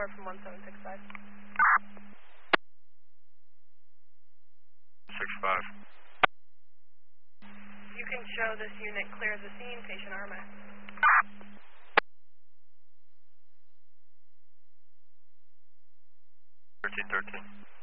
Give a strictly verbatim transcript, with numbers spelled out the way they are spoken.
car from one seven six five. six five. You can show this unit clear the scene, patient R M A. thirteen thirteen.